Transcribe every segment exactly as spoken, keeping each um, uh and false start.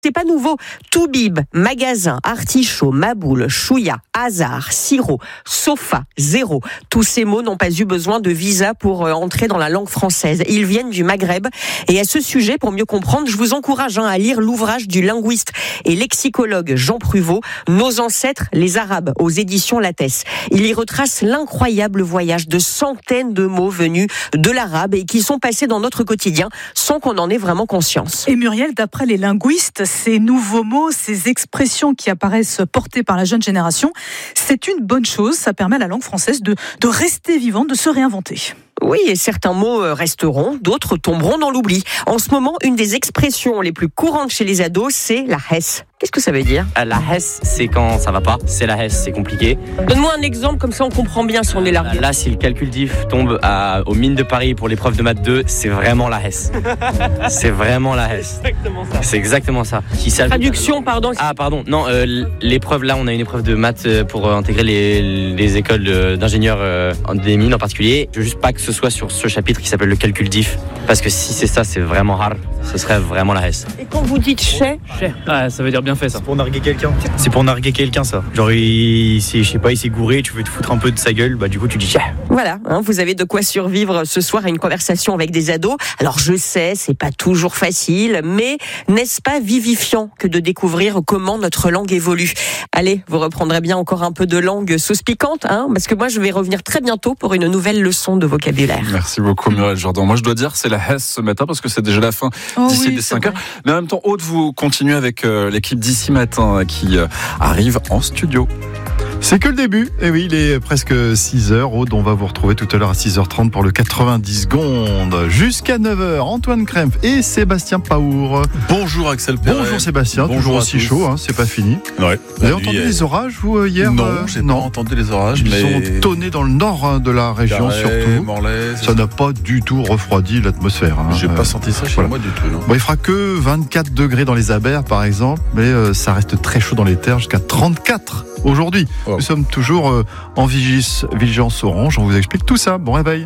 C'est pas nouveau. Toubib, magasin, artichaut, maboule, chouïa, hasard, sirop, sofa, zéro. Tous ces mots n'ont pas eu besoin de visa pour entrer dans la langue française. Ils viennent du Maghreb. Et à ce sujet, pour mieux comprendre, je vous encourage hein, à lire l'ouvrage du linguiste et lexicologue Jean Pruvot, Nos ancêtres, les Arabes, aux éditions Lattès. Il y retrace l'incroyable voyage de centaines de mots venus de l'arabe et qui sont passés dans notre quotidien sans qu'on en ait vraiment conscience. Et Muriel, d'après les linguistes, ces nouveaux mots, ces expressions qui apparaissent portées par la jeune génération, c'est une bonne chose. Ça permet à la langue française de, de rester vivante, de se réinventer. Oui, et certains mots resteront, d'autres tomberont dans l'oubli. En ce moment, une des expressions les plus courantes chez les ados, c'est la hesse. Qu'est-ce que ça veut dire ? La hesse, c'est quand ça va pas. C'est la hesse, c'est compliqué. Donne-moi un exemple, comme ça on comprend bien si on est largué. Là, si le calcul diff tombe à, aux mines de Paris pour l'épreuve de maths deux, c'est vraiment la hesse. C'est vraiment la hesse. C'est exactement ça. C'est exactement ça. Qui Traduction, pardon. Ah, pardon. Non, euh, l'épreuve, là, on a une épreuve de maths pour euh, intégrer les, les écoles d'ingénieurs euh, des mines en particulier. Je veux juste pas que ce soit sur ce chapitre qui s'appelle le calcul diff. Parce que si c'est ça, c'est vraiment rare. Ce serait vraiment la hesse. Et quand vous dites chais, Ah, ça veut dire bien fait ça. C'est pour narguer quelqu'un. C'est pour narguer quelqu'un ça. Genre il, il je sais pas, il s'est gouré, tu veux te foutre un peu de sa gueule, bah du coup tu dis chais. Voilà, hein, vous avez de quoi survivre ce soir à une conversation avec des ados. Alors je sais, c'est pas toujours facile, mais n'est-ce pas vivifiant que de découvrir comment notre langue évolue ? Allez, vous reprendrez bien encore un peu de langue sauce piquante, hein, parce que moi je vais revenir très bientôt pour une nouvelle leçon de vocabulaire. Merci beaucoup Muriel Jourdan. Moi je dois dire c'est la hesse ce matin parce que c'est déjà la fin Oh d'ici oui, des cinq heures. Mais en même temps, Aude, vous continuez avec euh, l'équipe d'ici matin qui euh, arrive en studio. C'est que le début. Et oui, il est presque six heures. Aude, on va vous retrouver tout à l'heure à six heures trente pour le quatre-vingt-dix secondes. Jusqu'à neuf heures, Antoine Krempf et Sébastien Paour. Bonjour Axel Perret. Bonjour Sébastien, Bonjour toujours à aussi tous. chaud, hein, c'est pas fini. Ouais. Vous avez entendu est... les orages, vous, euh, hier Non, euh, j'ai pas entendu les orages, Ils mais... ont tonné dans le nord hein, de la région Carré, surtout. Morlaix, Ça n'a pas du tout refroidi l'atmosphère. Hein. J'ai pas Euh, senti ça chez voilà. moi du tout. Non. Bon, il fera que vingt-quatre degrés dans les Abers, par exemple, mais euh, ça reste très chaud dans les terres, jusqu'à trente-quatre aujourd'hui. Wow. Nous sommes toujours euh, en vigis, vigilance orange, on vous explique tout ça. Bon réveil.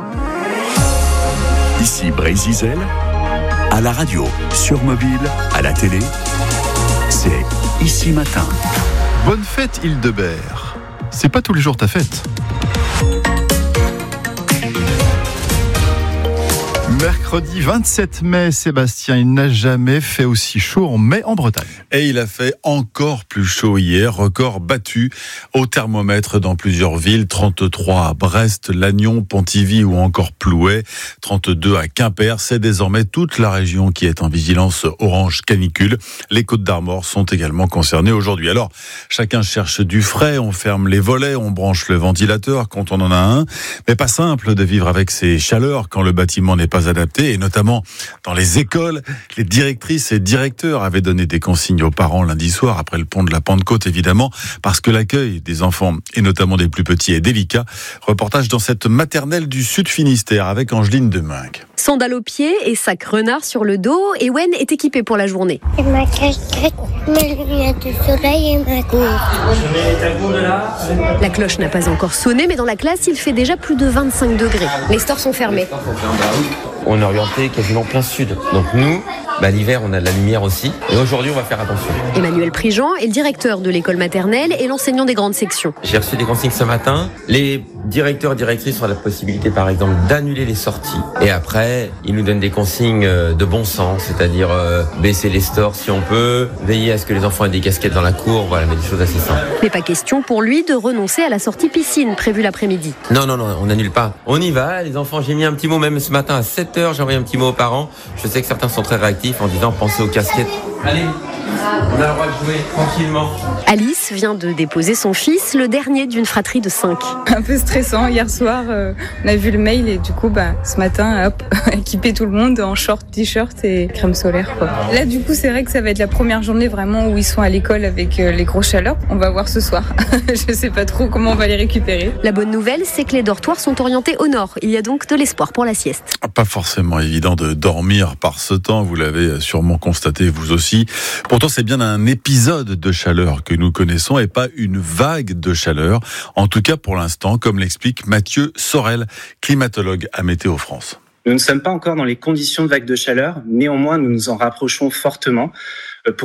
Ici Brésil, à la radio, sur mobile, à la télé, c'est Ici Matin. Bonne fête Hildebert. C'est pas tous les jours ta fête. Mercredi vingt-sept mai, Sébastien, il n'a jamais fait aussi chaud en mai en Bretagne. Et il a fait encore plus chaud hier, record battu au thermomètre dans plusieurs villes, trente-trois à Brest, Lannion, Pontivy ou encore Plouay, trente-deux à Quimper. C'est désormais toute la région qui est en vigilance orange canicule. Les Côtes d'Armor sont également concernées aujourd'hui. Alors, chacun cherche du frais, on ferme les volets, on branche le ventilateur quand on en a un, mais pas simple de vivre avec ces chaleurs quand le bâtiment n'est pas adapté, et notamment dans les écoles. Les directrices et directeurs avaient donné des consignes aux parents lundi soir, après le pont de la Pentecôte évidemment, parce que l'accueil des enfants, et notamment des plus petits, est délicat. Reportage dans cette maternelle du Sud Finistère avec Angeline Deminck. Sandales aux pieds et sac renard sur le dos, Ewen est équipé pour la journée. Et ma casquette, mes lunettes de soleil et ma gourde. La cloche n'a pas encore sonné, mais dans la classe, il fait déjà plus de vingt-cinq degrés. Les stores sont fermés. On est orienté quasiment plein sud. Donc nous, bah, l'hiver, on a de la lumière aussi. Et aujourd'hui, on va faire attention. Emmanuel Prigent est le directeur de l'école maternelle et l'enseignant des grandes sections. J'ai reçu des consignes ce matin. Les directeurs et directrices ont la possibilité, par exemple, d'annuler les sorties. Et après, ils nous donnent des consignes de bon sens, c'est-à-dire euh, baisser les stores si on peut, veiller à ce que les enfants aient des casquettes dans la cour, voilà, mais des choses assez simples. Mais pas question pour lui de renoncer à la sortie piscine prévue l'après-midi. Non, non, non, on n'annule pas. On y va, les enfants. J'ai mis un petit mot même ce matin à sept heures, j'ai envoyé un petit mot aux parents. Je sais que certains sont très réactifs en disant pensez aux casquettes. Allez, on a le droit de jouer tranquillement. Alice vient de déposer son fils, le dernier d'une fratrie de cinq. Un peu stressant, hier soir, euh, on a vu le mail et du coup, bah, ce matin, hop, équiper tout le monde en short, t-shirt et crème solaire, quoi. Là, du coup, c'est vrai que ça va être la première journée vraiment où ils sont à l'école avec euh, les grosses chaleurs. On va voir ce soir. Je sais pas trop comment on va les récupérer. La bonne nouvelle, c'est que les dortoirs sont orientés au nord. Il y a donc de l'espoir pour la sieste. Pas forcément évident de dormir par ce temps, vous l'avez sûrement constaté vous aussi. Pourtant, c'est bien un épisode de chaleur que nous connaissons et pas une vague de chaleur. En tout cas, pour l'instant, comme l'explique Mathieu Sorel, climatologue à Météo France. Nous ne sommes pas encore dans les conditions de vague de chaleur, néanmoins nous nous en rapprochons fortement. Pour